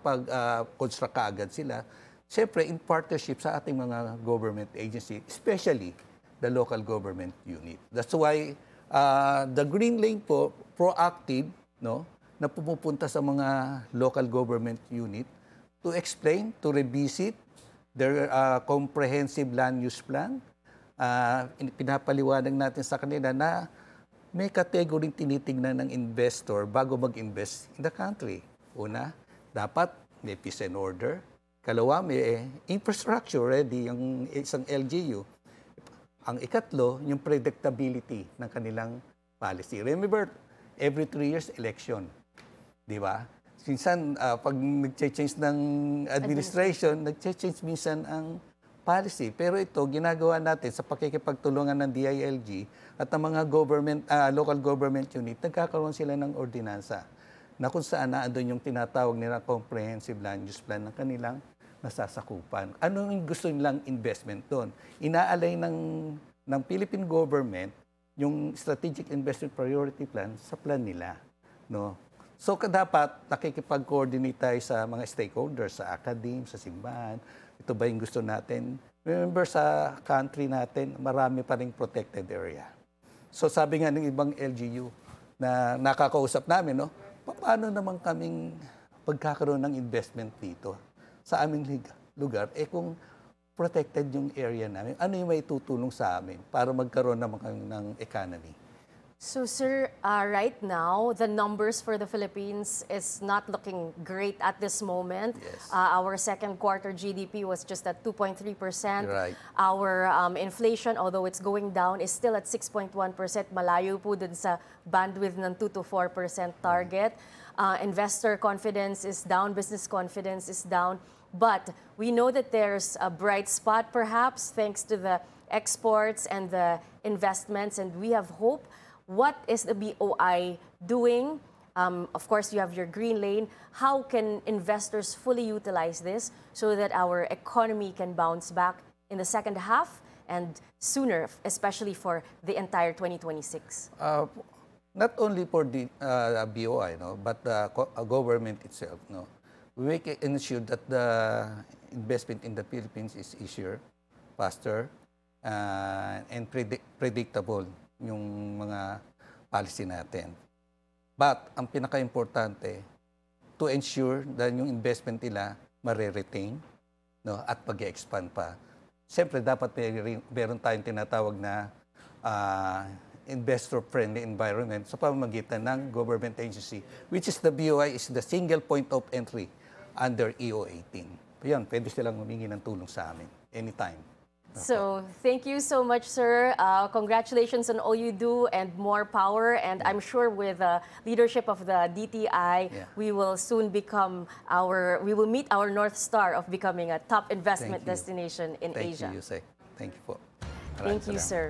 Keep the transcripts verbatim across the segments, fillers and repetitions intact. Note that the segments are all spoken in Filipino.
makapag-construct kaagad sila. Siyempre, in partnership sa ating mga government agency, especially the local government unit. That's why uh, the Green Lane po, proactive, no, na pumupunta sa mga local government unit to explain, to revisit their uh, comprehensive land use plan. Uh, pinapaliwanag natin sa kanila na may kategoring tinitingnan ng investor bago mag-invest in the country. Una, dapat may peace and order. Kalawa, may infrastructure ready, yung isang L G U. Ang ikatlo, yung predictability ng kanilang policy. Remember, every three years, election. Di ba? Minsan, uh, pag nag-change ng administration, nag-change minsan ang policy. Pero ito, ginagawa natin sa pakikipagtulungan ng D I L G at ng mga government, uh, local government unit, nagkakaroon sila ng ordinansa na kung saan na andun yung tinatawag nila comprehensive land use plan ng kanilang nasasakupan. Ano yung gusto nilang investment doon? Inaalay ng, ng Philippine government yung strategic investment priority plan sa plan nila. No? So dapat nakikipag-coordinate tayo sa mga stakeholders, sa academe, sa simbahan. Ito ba yung gusto natin? Remember sa country natin, marami pa ring protected area. So sabi nga ng ibang L G U na nakakausap namin, no? Paano naman kaming pagkakaroon ng investment dito sa aming lugar? Eh kung protected yung area namin, ano yung may tutulong sa amin para magkaroon naman ng economy? So, sir, uh, right now, the numbers for the Philippines is not looking great at this moment. Yes. Uh, our second quarter G D P was just at two point three percent. Right. Our um, inflation, although it's going down, is still at six point one percent. Malayo po dun sa bandwidth ng two to four percent target. Uh, investor confidence is down, business confidence is down. But we know that there's a bright spot, perhaps, thanks to the exports and the investments, and we have hope. What is the B O I doing? Um, of course, you have your green lane. How can investors fully utilize this so that our economy can bounce back in the second half and sooner, especially for the entire twenty twenty-six? Uh, not only for the uh, B O I, no, but the uh, government itself. No, we can ensure that the investment in the Philippines is easier, faster, uh, and predict predictable yung mga policy natin. But ang pinaka-importante, to ensure that yung investment nila mare-retain, no, at mag-expand pa. Siyempre, dapat may, meron tayong tinatawag na uh, investor-friendly environment sa pamamagitan ng government agency, which is the B O I is the single point of entry under E O eighteen. Yan, pwede silang humingi ng tulong sa amin anytime. So, thank you so much, sir. Uh, congratulations on all you do and more power. And I'm sure with the leadership of the D T I, yeah. we will soon become our, we will meet our North Star of becoming a top investment destination in Thank Asia. You, Yusek. Thank you po. Thank you, sir.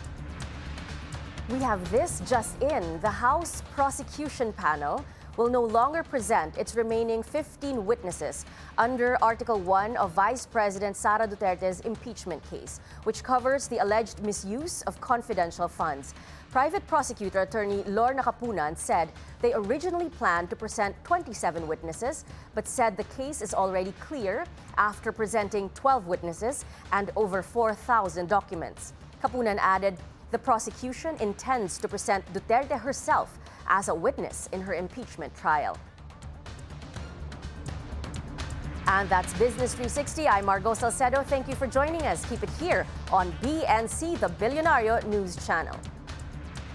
We have this just in. The House Prosecution Panel will no longer present its remaining fifteen witnesses under Article one of Vice President Sara Duterte's impeachment case, which covers the alleged misuse of confidential funds. Private Prosecutor Attorney Lorna Kapunan said they originally planned to present twenty-seven witnesses, but said the case is already clear after presenting twelve witnesses and over four thousand documents. Kapunan added the prosecution intends to present Duterte herself as a witness in her impeachment trial. And that's Business three sixty. I'm Margot Salcedo. Thank you for joining us. Keep it here on B N C, the Billionario News Channel.